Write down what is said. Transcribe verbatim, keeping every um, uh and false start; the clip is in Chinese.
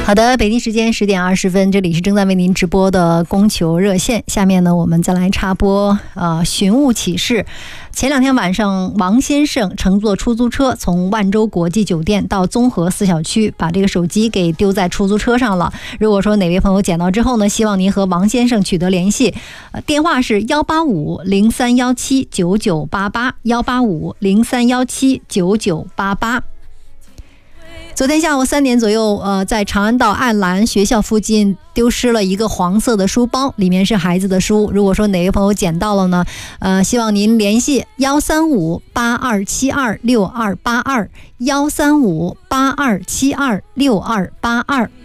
好的，北京时间十点二十分，这里是正在为您直播的供求热线。下面呢，我们再来插播呃寻物启事。前两天晚上，王先生乘坐出租车从万州国际酒店到综合四小区，把这个手机给丢在出租车上了。如果说哪位朋友捡到之后呢，希望您和王先生取得联系，呃、电话是幺八五零三幺七九九八八幺八五零三幺七九九八八。昨天下午三点左右，呃，在长安道爱兰学校附近丢失了一个黄色的书包，里面是孩子的书。如果说哪位朋友捡到了呢，呃，希望您联系幺三五八二七二六二八二幺三五八二七二六二八二。